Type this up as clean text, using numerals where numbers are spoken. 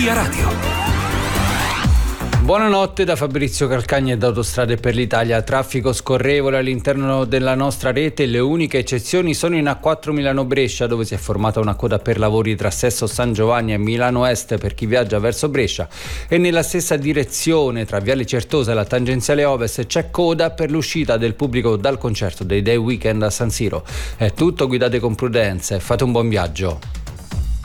Via Radio. Buonanotte da Fabrizio Calcagni e da Autostrade per l'Italia. Traffico scorrevole all'interno della nostra rete. Le uniche eccezioni sono in A4 Milano-Brescia, dove si è formata una coda per lavori tra Sesto San Giovanni e Milano Est per chi viaggia verso Brescia, e nella stessa direzione tra Viale Certosa e la tangenziale Ovest c'è coda per l'uscita del pubblico dal concerto dei Day Weekend a San Siro. È tutto, guidate con prudenza e fate un buon viaggio.